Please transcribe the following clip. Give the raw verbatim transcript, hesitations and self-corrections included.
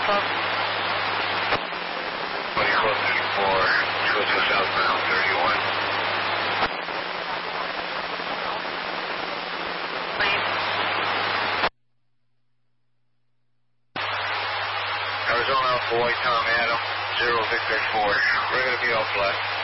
Alpha. twenty close thirty-four, two oh two southbound thirty-one. Please. Arizona Alpha White Tom Adam, zero Victor four. We're going to be off left.